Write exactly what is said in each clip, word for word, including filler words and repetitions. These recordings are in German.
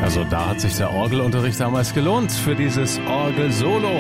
Also da hat sich der Orgelunterricht damals gelohnt für dieses Orgel-Solo.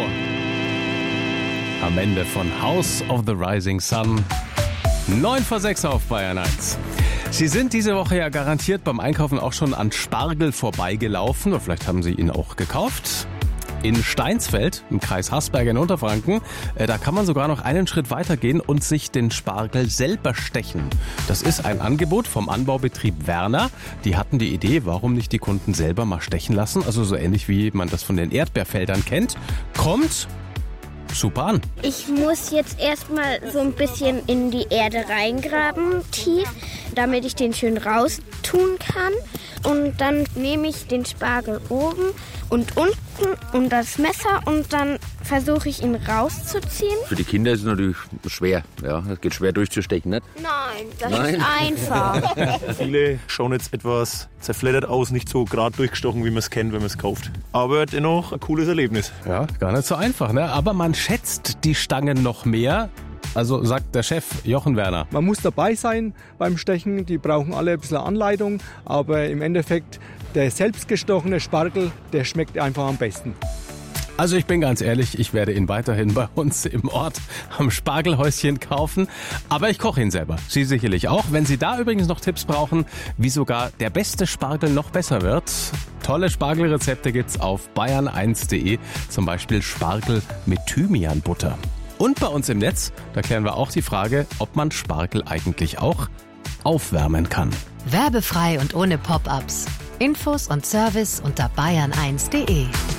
Am Ende von House of the Rising Sun. neun vor sechs auf Bayern eins. Sie sind diese Woche ja garantiert beim Einkaufen auch schon an Spargel vorbeigelaufen. Oder vielleicht haben Sie ihn auch gekauft. In Steinsfeld, im Kreis Haßberg in Unterfranken, äh, da kann man sogar noch einen Schritt weiter gehen und sich den Spargel selber stechen. Das ist ein Angebot vom Anbaubetrieb Werner. Die hatten die Idee, warum nicht die Kunden selber mal stechen lassen? Also so ähnlich wie man das von den Erdbeerfeldern kennt. Kommt super an. Ich muss jetzt erstmal so ein bisschen in die Erde reingraben, tief, damit ich den schön raustun kann. Und dann nehme ich den Spargel oben und unten und das Messer und dann versuche ich ihn rauszuziehen. Für die Kinder ist es natürlich schwer. Ja, es geht schwer durchzustechen, nicht? Nein, das Nein. ist einfach. Viele schauen jetzt etwas zerfleddert aus, nicht so gerade durchgestochen, wie man es kennt, wenn man es kauft. Aber dennoch ein cooles Erlebnis. Ja, gar nicht so einfach, ne? Aber man schätzt die Stangen noch mehr. Also sagt der Chef Jochen Werner. Man muss dabei sein beim Stechen, die brauchen alle ein bisschen Anleitung, aber im Endeffekt der selbstgestochene Spargel, der schmeckt einfach am besten. Also ich bin ganz ehrlich, ich werde ihn weiterhin bei uns im Ort am Spargelhäuschen kaufen, aber ich koche ihn selber. Sie sicherlich auch. Wenn Sie da übrigens noch Tipps brauchen, wie sogar der beste Spargel noch besser wird, tolle Spargelrezepte gibt's auf bayern eins punkt de, zum Beispiel Spargel mit Thymianbutter. Und bei uns im Netz, da klären wir auch die Frage, ob man Spargel eigentlich auch aufwärmen kann. Werbefrei und ohne Pop-ups. Infos und Service unter bayern eins punkt de.